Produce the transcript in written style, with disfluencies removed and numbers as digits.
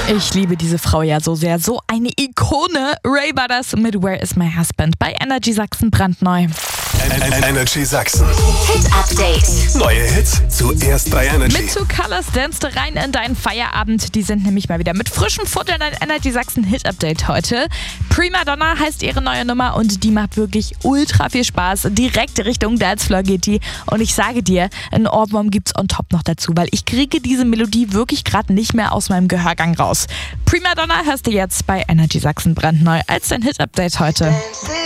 Ich liebe diese Frau ja so sehr. So eine Ikone. Ray Butters mit Where is my husband bei Energy Sachsen brandneu. Energy Sachsen. Hit Update. Neue Hits zuerst bei Energy. Mit Two Colors danst du rein in deinen Feierabend. Die sind nämlich mal wieder mit frischem Futter in dein Energy Sachsen Hit Update heute. Prima Donna heißt ihre neue Nummer und die macht wirklich ultra viel Spaß. Direkt Richtung Dancefloor geht die. Und ich sage dir, einen Ohrwurm gibt's on top noch dazu, weil ich kriege diese Melodie wirklich gerade nicht mehr aus meinem Gehörgang raus. Prima Donna hörst du jetzt bei Energy Sachsen brandneu als dein Hit Update heute.